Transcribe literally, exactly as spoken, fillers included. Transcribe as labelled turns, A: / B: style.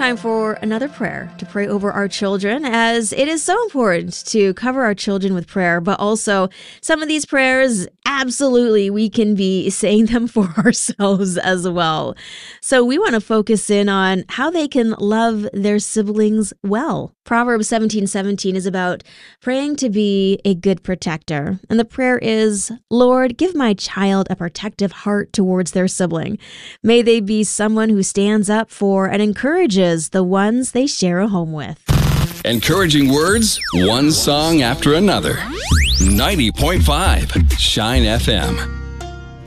A: Time for another prayer to pray over our children, as it is so important to cover our children with prayer, but also some of these prayers, absolutely, we can be saying them for ourselves as well. So we want to focus in on how they can love their siblings well. Proverbs seventeen seventeen is about praying to be a good protector. And the prayer is, Lord, give my child a protective heart towards their sibling. May they be someone who stands up for and encourages the ones they share a home with.
B: Encouraging words, one song after another. ninety point five Shine F M.